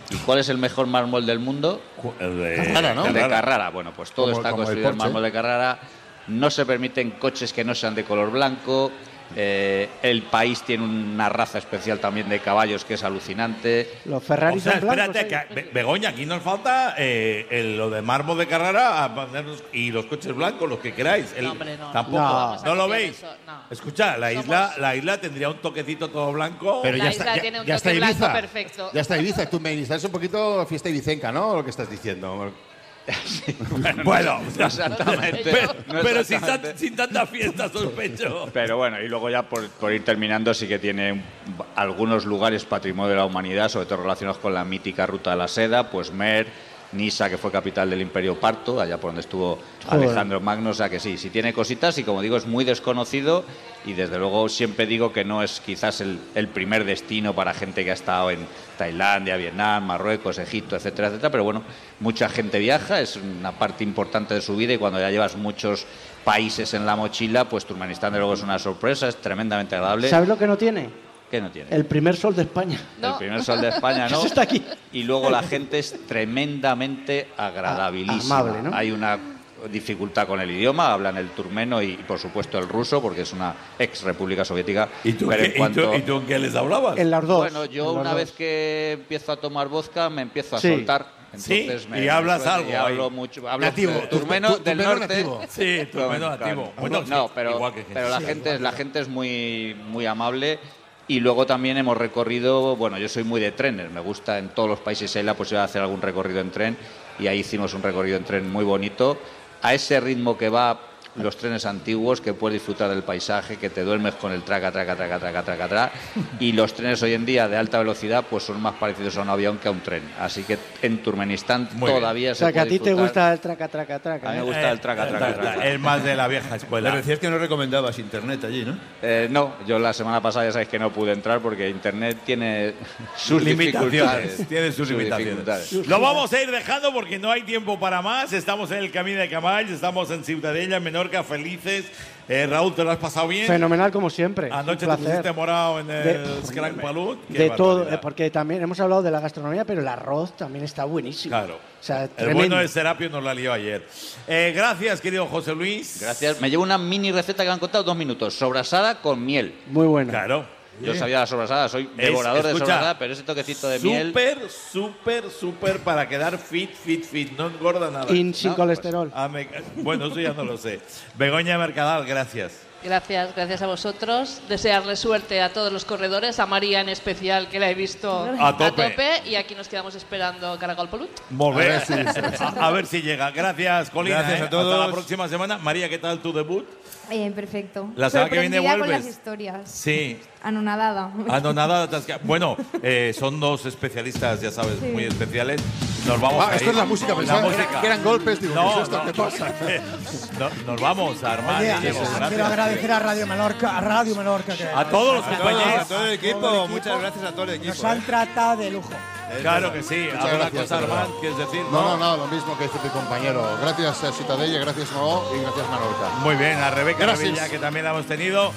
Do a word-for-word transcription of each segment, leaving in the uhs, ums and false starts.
¿Y cuál es el mejor mármol del mundo? El de Carrara, ¿no? El de Carrara. Carrara. Bueno, pues todo Como- está como el construido en Porsche. mármol de Carrara. No se permiten coches que no sean de color blanco. Eh, el país tiene una raza especial también de caballos que es alucinante. Los Ferraris O sea, son blancos. espérate, que, Be- Begoña, aquí nos falta eh, el- lo de mármol de Carrara a ponernos- y los coches blancos, los que queráis. El- No, hombre, no, no. Tampoco. No ¿No, vamos a lo copiar veis? eso, no. Escucha, la isla, la isla tendría un toquecito todo blanco. Pero La ya isla está, ya, tiene un ya está toque blanco Ibiza. perfecto. Ya está Ibiza. Tú me dices un poquito fiesta ibicenca, ¿no? Lo que estás diciendo. Bueno, No exactamente. pero, no pero sin, exactamente. tan- sin tanta fiesta, sospecho. Pero bueno, y luego ya por, por ir terminando, sí que tiene un- algunos lugares patrimonio de la humanidad, sobre todo relacionados con la mítica ruta de la seda, pues Mer, Nisa, que fue capital del Imperio Parto, allá por donde estuvo Joder. Alejandro Magno, o sea que sí, sí tiene cositas y como digo es muy desconocido y desde luego siempre digo que no es quizás el, el primer destino para gente que ha estado en Tailandia, Vietnam, Marruecos, Egipto, etcétera, etcétera, pero bueno, mucha gente viaja, es una parte importante de su vida y cuando ya llevas muchos países en la mochila, pues Turkmenistán de luego es una sorpresa, es tremendamente agradable. ¿Sabes lo que no tiene? ¿Qué no tiene? El primer sol de España. El primer sol de España, ¿no? Eso está aquí. Y luego la gente es tremendamente agradabilísima. Amable, ¿no? Hay una dificultad con el idioma, hablan el turmeno y, por supuesto, el ruso, porque es una ex república soviética. ¿Y tú, pero qué, en y cuanto... tú- y tú en qué les hablabas? En las dos. Bueno, yo en las una dos. vez que empiezo a tomar vodka me empiezo a Sí. soltar. Sí, Entonces y hablas suelto algo Y hablo ahí. mucho. Hablo Nativo, eh, tu- turmeno tu- del turmeno norte. nativo. Sí, turmeno Claro. nativo. Bueno, no, sí, pero, igual que pero la sí, gente, igual. la gente es muy, muy amable. Y luego también hemos recorrido, bueno, yo soy muy de trenes, me gusta en todos los países si hay la posibilidad de hacer algún recorrido en tren y ahí hicimos un recorrido en tren muy bonito, a ese ritmo que va los trenes antiguos, que puedes disfrutar del paisaje, que te duermes con el traca, traca, traca, traca, traca, traca, y los trenes hoy en día de alta velocidad pues son más parecidos a un avión que a un tren, así que en Turkmenistán Muy bien. todavía O se sea, que a puede ti te disfrutar. gusta el traca, traca, traca. A mí me ¿eh? gusta el traca, traca, traca. El más de la vieja escuela. Pero decías que no recomendabas internet allí, ¿no? Eh, no, yo la semana pasada ya sabéis que no pude entrar porque Internet tiene sus limitaciones, dificultades. tiene sus limitaciones. dificultades. Lo vamos a ir dejando porque no hay tiempo para más. Estamos en el Camino de Camalls, estamos en Ciutadella, en Menorca, felices. Eh, Raúl, ¿te lo has pasado bien? Fenomenal como siempre. Anoche un te placer. pusiste morado en el De- Scrank Palut. Qué De todo, barbaridad. eh, porque también hemos hablado de la gastronomía, pero el arroz también está buenísimo. Claro. O sea, El tremendo. bueno de Serapio nos la lió ayer. Eh, gracias, querido José Luis. Gracias. Me llevo una mini receta que me han contado dos minutos. Sobrasada con miel. Muy buena. Claro. Yo sabía la sobrasada, soy Es- devorador de escucha, sobrasada, pero ese toquecito de miel... Súper, súper, súper para quedar fit, fit, fit. No engorda nada. In sin No, colesterol. Ah, me- bueno, eso ya no lo sé. Begoña Mercadal, gracias. Gracias, gracias a vosotros. Desearle suerte a todos los corredores, a María en especial, que la he visto A tope. y aquí nos quedamos esperando Caragol Polut. Molt bé. A ver si- A, a ver si llega. Gracias, Colina. Gracias ¿eh? a todos. Hasta la próxima semana. María, ¿qué tal tu debut? Eh, perfecto. La semana que viene Sorprendida con vuelves. las historias. Sí. Anonadada. Anonada. atasca- Bueno, eh, son dos especialistas, ya sabes, muy especiales. Nos vamos Ah, a esto ir. es la música, La pensaba que era- música. que eran golpes, digo, ¿qué no, es esto? no. ¿Qué pasa? No, nos vamos a armar. Oye, Diego, gracias. quiero agradecer a Radio Menorca, a Radio Menorca, que A todos los A todos, compañeros. a todo el equipo, Todo el equipo. muchas gracias a todo el equipo. nos han ¿eh? tratado de lujo. Claro que sí. Muchas ¿Alguna gracias, cosa, de verdad. Armand, quieres decir? No, no, no, lo mismo que dice mi compañero. Gracias a Ciutadella, gracias Maó y gracias Menorca. Muy bien, a Rebeca Gracias. Revilla, que también la hemos tenido.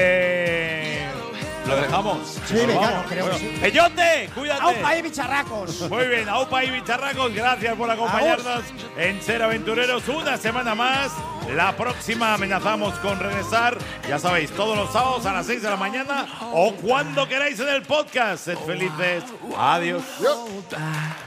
Eh, ¿Lo dejamos? Sí, ¿Nos venga, vamos? no, creo que sí. ¡Peyote! ¡Cuídate! ¡Aupa y bicharracos! Muy bien, Aupa y Bicharracos, gracias por acompañarnos en Ser Aventureros una semana más. La próxima amenazamos con regresar, ya sabéis, todos los sábados a las seis de la mañana o cuando queráis en el podcast. Sed felices. Adiós.